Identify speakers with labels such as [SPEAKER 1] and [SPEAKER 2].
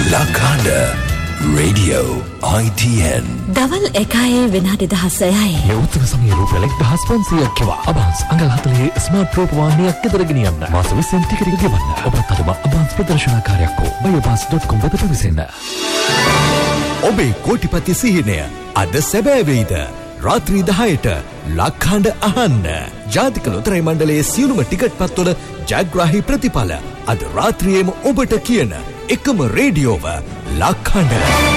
[SPEAKER 1] ලක්හඬ radio ITN
[SPEAKER 2] දවල් 1 විනාඩි 16යි.
[SPEAKER 3] යොත්තර සමය රුපියල් 1500ක් කිවා අබාන්ස් අඟල් 40 ස්මාර්ට් රූපවාහිනියක් ගෙදර ගෙනියන්න. මාස 20න් ටිකට් එක ගෙවන්න. ඔබත් අදම අබාන්ස් ප්‍රදර්ශනකාරයක් හෝ biopass.com වෙත පැමිණෙන්න.
[SPEAKER 1] ඔබේ කෝටිපති සිහිනය අද සැබෑ වෙයිද? රාත්‍රී 10ට ලක්හඬ අහන්න. ජාතික ලොතරැයි මණ්ඩලයේ සියලුම ටිකට් පත්වල ජයග්‍රාහී ප්‍රතිඵල අද රාත්‍රියේම ඔබට කියන එකම රේඩියෝව ලක්හඬ.